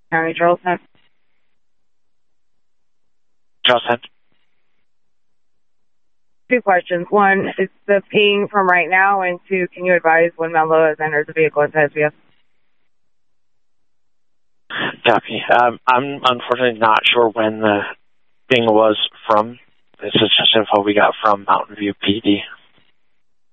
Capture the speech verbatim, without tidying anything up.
County Charleston. Charleston. Two questions. One, is the ping from right now? And two, can you advise when Menlo has entered the vehicle and says yes? Copy. Um, I'm unfortunately not sure when the ping was from. This is just info we got from Mountain View P D.